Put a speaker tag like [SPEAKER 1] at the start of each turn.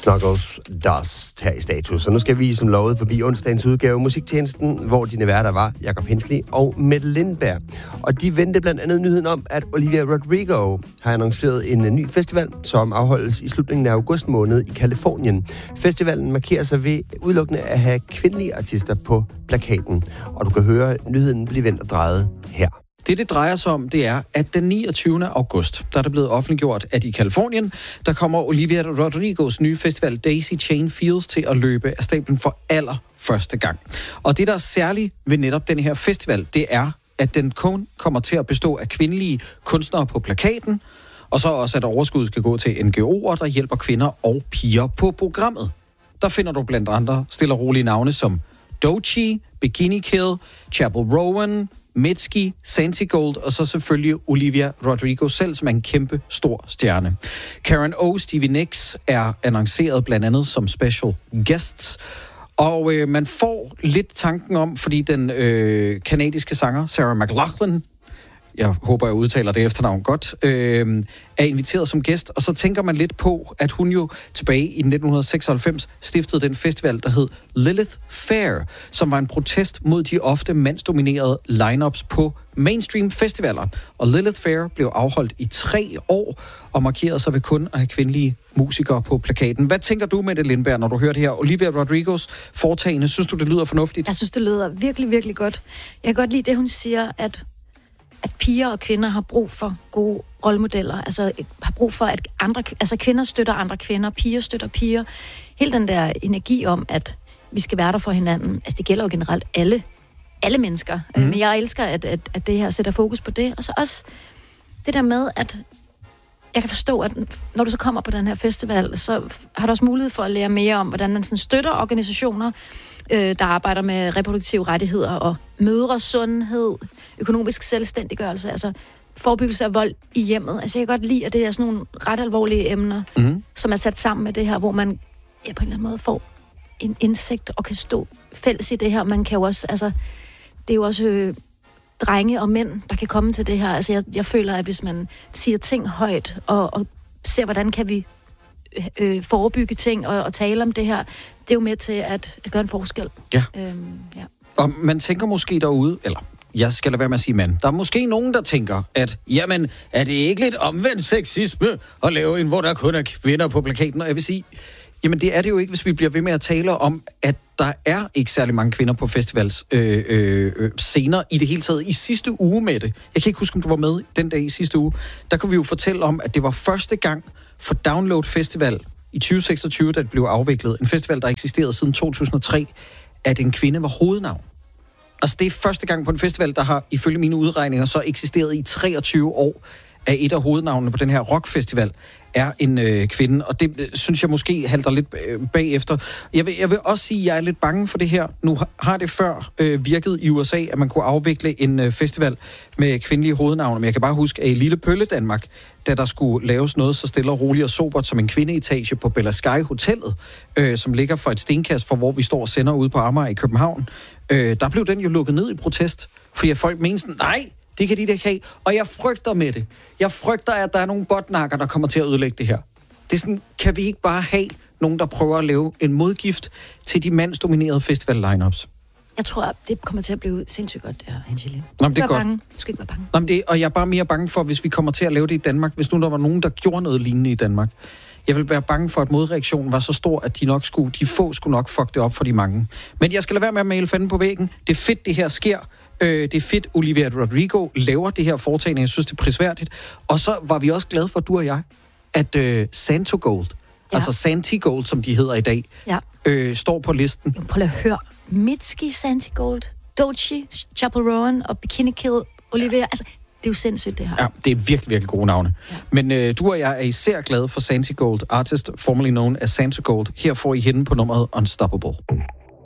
[SPEAKER 1] Snuggles Dust her i Status. Så nu skal vi som lovet forbi onsdagens udgave Musiktjenesten, hvor dine værter var Jakob Hensley og Mette Lindberg. Og de vendte blandt andet nyheden om, at Olivia Rodrigo har annonceret en ny festival, som afholdes i slutningen af august måned i Californien. Festivalen markerer sig ved udelukkende at have kvindelige artister på plakaten. Og du kan høre nyheden blive vendt og drejet her.
[SPEAKER 2] Det drejer sig om, det er, at den 29. august, der er det blevet offentliggjort, at i Californien, der kommer Olivia Rodrigos nye festival Daisy Chain Fields til at løbe af stablen for allerførste gang. Og det, der er særligt ved netop den her festival, det er, at den kun kommer til at bestå af kvindelige kunstnere på plakaten, og så også, at overskuddet skal gå til NGO'er, der hjælper kvinder og piger på programmet. Der finder du blandt andre stille og rolige navne som Doechii, Bikini Kill, Chappell Rowan, Mitski, Santigold og så selvfølgelig Olivia Rodrigo selv, som er en kæmpe stor stjerne. Karen O, Stevie Nicks er annonceret blandt andet som special guests. Og man får lidt tanken om, fordi den kanadiske sanger Sarah McLachlan, jeg håber, jeg udtaler det efternavn godt, er inviteret som gæst, og så tænker man lidt på, at hun jo tilbage i 1996 stiftede den festival, der hed Lilith Fair, som var en protest mod de ofte mandsdominerede lineups på mainstream festivaler. Og Lilith Fair blev afholdt i 3 år, og markerede sig ved kun at have kvindelige musikere på plakaten. Hvad tænker du, Mette Lindberg, når du hører det her? Olivia Rodrigos foretagende, synes du, det lyder fornuftigt?
[SPEAKER 3] Jeg synes, det lyder virkelig, virkelig godt. Jeg kan godt lide det, hun siger, at piger og kvinder har brug for gode rollemodeller, altså har brug for, at kvinder støtter andre kvinder, piger støtter piger. Hele den der energi om, at vi skal være der for hinanden, altså det gælder jo generelt alle mennesker. Men jeg elsker, at det her sætter fokus på det. Og så også det der med, at jeg kan forstå, at når du så kommer på den her festival, så har du også mulighed for at lære mere om, hvordan man sådan støtter organisationer, der arbejder med reproduktive rettigheder og mødresundhed, økonomisk selvstændiggørelse, altså forebyggelse af vold i hjemmet. Altså jeg kan godt lide, at det er sådan nogle ret alvorlige emner, som er sat sammen med det her, hvor man på en eller anden måde får en indsigt og kan stå fælles i det her. Man kan jo også, altså det er jo også drenge og mænd, der kan komme til det her. Altså jeg føler, at hvis man siger ting højt og ser, hvordan kan vi forebygge ting og tale om det her, det er jo med til at gøre en forskel.
[SPEAKER 2] Ja. Og man tænker måske derude, eller jeg skal lade være med at sige mand, der er måske nogen, der tænker, at jamen, er det ikke lidt omvendt sexisme at lave en, hvor der kun er kvinder på plakaten? Og jeg vil sige, jamen det er det jo ikke, hvis vi bliver ved med at tale om, at der er ikke særlig mange kvinder på festivals scener i det hele taget. I sidste uge med det, jeg kan ikke huske, om du var med den dag i sidste uge, der kunne vi jo fortælle om, at det var første gang for Download Festival i 2026, da det blev afviklet. En festival, der eksisterede siden 2003, at en kvinde var hovednavn. Altså det er første gang på en festival, der har ifølge mine udregninger så eksisteret i 23 år, at et af hovednavnene på den her rockfestival er en kvinde, og det synes jeg måske halter lidt bagefter. Jeg vil også sige, at jeg er lidt bange for det her. Nu har det før virket i USA, at man kunne afvikle en festival med kvindelige hovednavne, men jeg kan bare huske, at i Lille Pølle Danmark, da der skulle laves noget så stille og roligt og sobert som en kvindeetage på Bella Sky Hotellet, som ligger for et stenkast for, hvor vi står og sender ude på Amager i København, der blev den jo lukket ned i protest, fordi folk mente sådan, nej, det kan de ikke have. Og jeg frygter med det. Jeg frygter, at der er nogle botnakker, der kommer til at ødelægge det her. Det er sådan, kan vi ikke bare have nogen, der prøver at lave en modgift til de mandsdominerede festival-lineups?
[SPEAKER 3] Jeg tror, at det kommer til at blive sindssygt godt, det her, Angeline.
[SPEAKER 2] Nå, det er godt.
[SPEAKER 3] Du skal ikke være bange.
[SPEAKER 2] Nå, og jeg er bare mere bange for, hvis vi kommer til at lave det i Danmark, hvis nu der var nogen, der gjorde noget lignende i Danmark. Jeg vil være bange for, at modreaktionen var så stor, at de få skulle nok fuck det op for de mange. Men jeg skal lade være med at male fanden på væggen. Det er fedt, det her sker. Det er fedt, Olivia Rodrigo laver det her foretagende. Jeg synes, det er prisværdigt. Og så var vi også glade for, du og jeg, at Santigold, altså Santigold, som de hedder i dag, står på listen.
[SPEAKER 3] Jo, prøv at høre. Mitski, Santigold, Doechii, Chappell Rowan og Bikini Kill, Olivia. Altså, det er jo sindssygt, det her. Ja,
[SPEAKER 2] det er virkelig, virkelig gode navne. Ja. Men du og jeg er især glade for Santigold, artist formerly known as Santigold. Her får I hende på nummeret Unstoppable.